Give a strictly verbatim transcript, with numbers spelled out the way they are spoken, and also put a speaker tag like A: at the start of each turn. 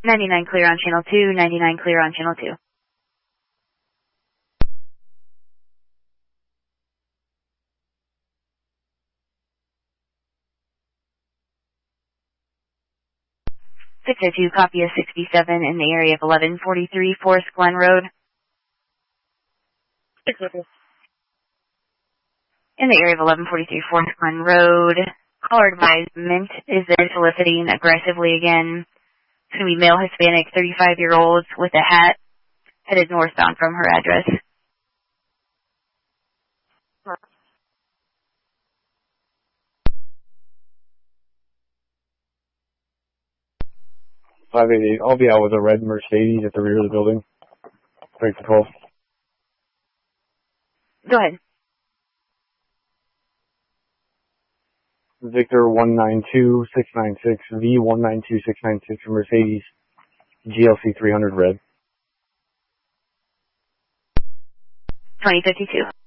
A: ninety-nine clear on channel two, ninety-nine clear on channel two. six oh two, copy a sixty-seven in the area of eleven forty-three Forest Glen Road.
B: six oh two.
A: In the area of eleven forty-three Forest Glen Road. Caller advisement is there soliciting aggressively again. It's going to be male Hispanic, thirty-five-year-old with a hat, headed northbound from her address.
C: five eighty-eight. I'll be out with a red Mercedes at the rear of the building. Break the twelve.
A: Go ahead.
C: Victor one nine two six nine six, V one nine two six nine six, Mercedes, G L C three hundred red.
A: twenty fifty-two.